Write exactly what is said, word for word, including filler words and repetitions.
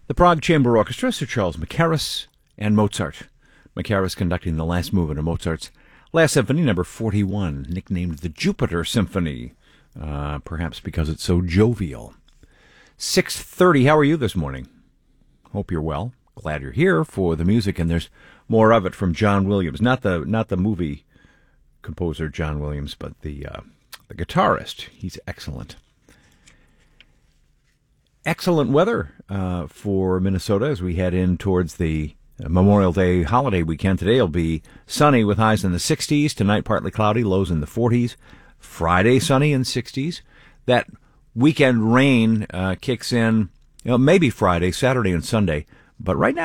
The Prague Chamber Orchestra, Sir Charles Mackerras and Mozart. Mackerras conducting the last movement of Mozart's Last Symphony, number forty-one, nicknamed the Jupiter Symphony, uh, perhaps because it's so jovial. six thirty, how are you this morning? Hope you're well. Glad you're here for the music, and there's more of it from John Williams. Not the not the movie composer John Williams, but the uh, the guitarist. He's excellent. Excellent weather uh, for Minnesota as we head in towards the Memorial Day holiday weekend. Today will be sunny with highs in the sixties. Tonight partly cloudy, lows in the forties. Friday sunny in sixties. That weekend rain uh, kicks in, you know, maybe Friday, Saturday, and Sunday. But right now,